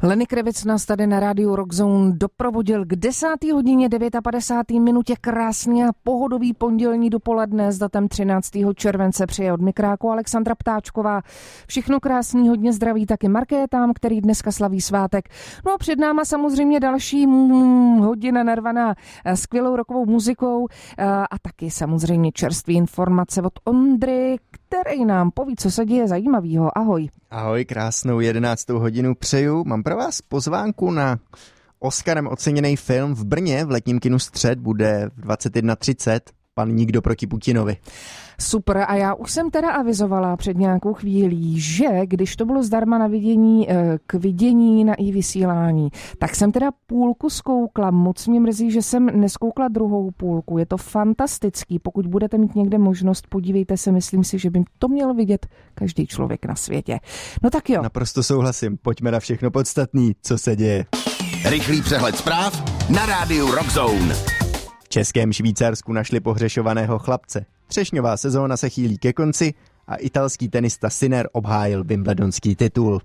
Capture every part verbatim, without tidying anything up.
Lenny Kravitz nás tady na rádiu Rockzone doprovodil k desáté hodině padesát devět minutě. Krásný a pohodový pondělní dopoledne s datem třináctého července přeje od mikráku Alexandra Ptáčková. Všechno krásný, hodně zdraví taky Markétám, který dneska slaví svátek. No a před náma samozřejmě další mm, hodina narvaná skvělou rockovou muzikou a taky samozřejmě čerství informace od Ondry, který nám poví, co se děje zajímavého. Ahoj. Ahoj, krásnou jedenáctou hodinu přeju. Mám pro vás pozvánku na Oscarem oceněný film v Brně v letním kinu Střed, bude v dvacet jedna třicet, Pan nikdo proti Putinovi. Super, a já už jsem teda avizovala před nějakou chvílí, že když to bylo zdarma na vidění, k vidění na i vysílání, tak jsem teda půlku zkoukla. Moc mě mrzí, že jsem neskoukla druhou půlku. Je to fantastický. Pokud budete mít někde možnost, podívejte se, myslím si, že by to měl vidět každý člověk na světě. No tak jo. Naprosto souhlasím. Pojďme na všechno podstatný, co se děje. Rychlý přehled zpráv na rádiu Rockzone. V Českém Švýcarsku našli pohřešovaného chlapce. Třešňová sezóna se chýlí ke konci a italský tenista Sinner obhájil wimbledonský titul.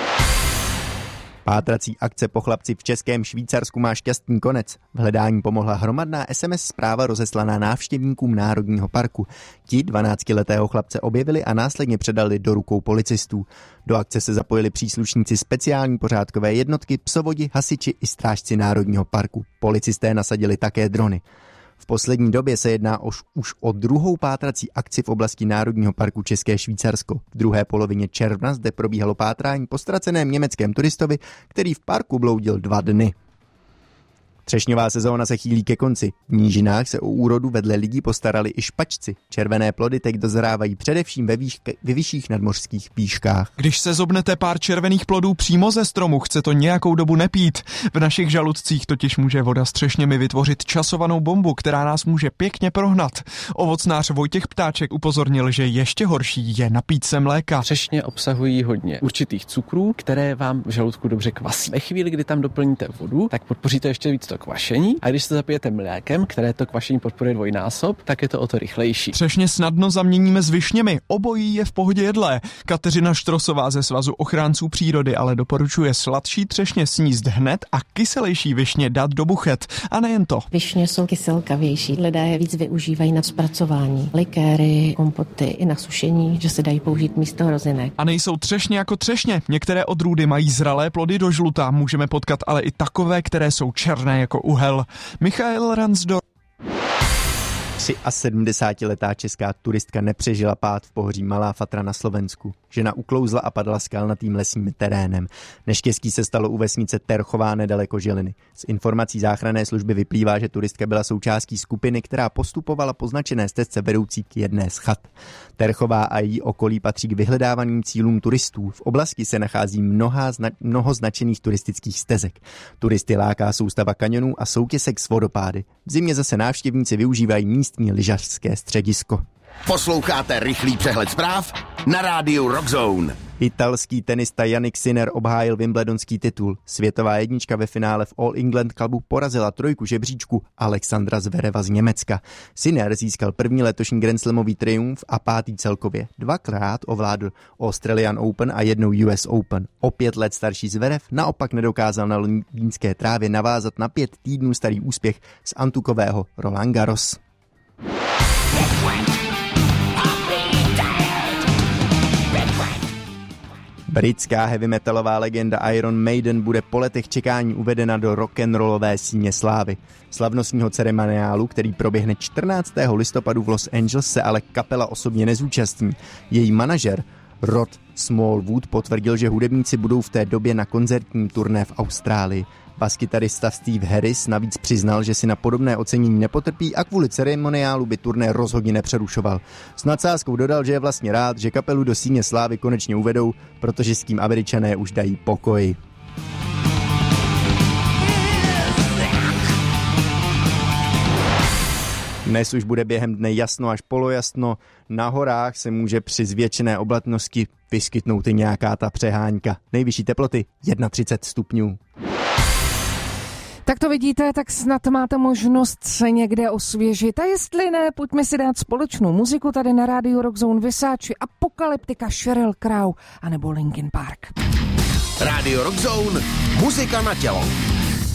Pátrací akce po chlapci v Českém Švýcarsku má šťastný konec. V hledání pomohla hromadná es em es zpráva rozeslaná návštěvníkům Národního parku. Ti dvanáctiletého chlapce objevili a následně předali do rukou policistů. Do akce se zapojili příslušníci speciální pořádkové jednotky, psovodi, hasiči i strážci Národního parku. Policisté nasadili také drony. V poslední době se jedná už, už o druhou pátrací akci v oblasti Národního parku České Švýcarsko. V druhé polovině června zde probíhalo pátrání po ztraceném německém turistovi, který v parku bloudil dva dny. Třešňová sezóna se chýlí ke konci. V nížinách se o úrodu vedle lidí postarali i špačci. Červené plody teď dozrávají především ve, výške, ve vyšších nadmořských výškách. Když se zobnete pár červených plodů přímo ze stromu, chce to nějakou dobu nepít. V našich žaludcích totiž může voda s třešněmi vytvořit časovanou bombu, která nás může pěkně prohnat. Ovocnář Vojtěch Ptáček upozornil, že ještě horší je napít se mléka. Třešně obsahují hodně určitých cukrů, které vám v žaludku dobře kvasí. Ve chvíli, kdy tam doplníte vodu, tak podpoříte ještě víc to kvašení, a když se zapijete mlékem, které to kvašení podporuje dvojnásob, tak je to o to rychlejší. Třešně snadno zaměníme s višněmi, obojí je v pohodě jedlé. Kateřina Štrosová ze Svazu ochránců přírody ale doporučuje sladší třešně sníst hned a kyselejší višně dát do buchet. A nejen to. Višně jsou kyselkavější, lidé je víc využívají na zpracování. Likéry, kompoty i na sušení, že se dají použít místo rozinek. A nejsou třešně jako třešně. Některé odrůdy mají zralé plody do žluta, můžeme potkat ale i takové, které jsou černé jako uhel. Michael Ransdorf. sedmdesátiletá česká turistka nepřežila pád v pohoří Malá Fatra na Slovensku. Žena uklouzla a padla skalnatým lesním terénem. Neštěstí se stalo u vesnice Terchová nedaleko Žiliny. Z informací záchranné služby vyplývá, že turistka byla součástí skupiny, která postupovala po značené stezce vedoucí k jedné z chat. Terchová a její okolí patří k vyhledávaným cílům turistů. V oblasti se nachází mnoha, mnoho značených turistických stezek. Turisty láká soustava kanionů a soutěsek s vodopády. V zimě zase návštěvníci využívají místní lyžařské středisko. Posloucháte rychlý přehled zpráv na rádiu Rockzone. Italský tenista Jannik Sinner obhájil wimbledonský titul. Světová jednička ve finále v All England Clubu porazila trojku žebříčku Alexandra Zvereva z Německa. Sinner získal první letošní Grand Slamový triumf a pátý celkově. Dvakrát ovládl Australian Open a jednou U S Open. O pět let starší Zverev naopak nedokázal na londýnské trávě navázat na pět týdnů starý úspěch z antukového Roland Garros. Britská heavy metalová legenda Iron Maiden bude po letech čekání uvedena do rock'n'rollové síně slávy. Slavnostního ceremoniálu, který proběhne čtrnáctého listopadu v Los Angeles, se ale kapela osobně nezúčastní. Její manažer Rod Smallwood potvrdil, že hudebníci budou v té době na koncertním turné v Austrálii. Baskytarista Steve Harris navíc přiznal, že si na podobné ocenění nepotrpí a kvůli ceremoniálu by turné rozhodně nepřerušoval. S nadsázkou dodal, že je vlastně rád, že kapelu do síně slávy konečně uvedou, protože s tím Američané už dají pokoj. Dnes už bude během dne jasno až polojasno. Na horách se může při zvětšené oblačnosti vyskytnout i nějaká ta přehánka. Nejvyšší teploty třicet jedna stupňů. Tak to vidíte, tak snad máte možnost se někde osvěžit. A jestli ne, pojďme si dát společnou muziku tady na rádiu Rockzone, Versace, Apokalyptika, Sheryl Crow anebo Linkin Park. Radio Rock Zone, muzika na tělo.